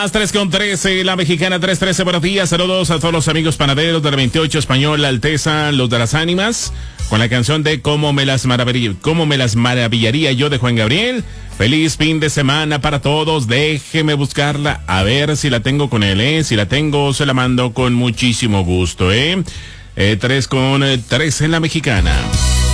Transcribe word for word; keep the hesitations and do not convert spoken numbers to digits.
Las tres con trece, la mexicana tres trece, buenos días, saludos a todos los amigos panaderos de la veintiocho Español, la Alteza, los de las ánimas, con la canción de Cómo me las maravillaría, cómo me las maravillaría yo de Juan Gabriel. Feliz fin de semana para todos, déjeme buscarla, a ver si la tengo con él, eh, si la tengo se la mando con muchísimo gusto, eh, eh tres con trece en la mexicana.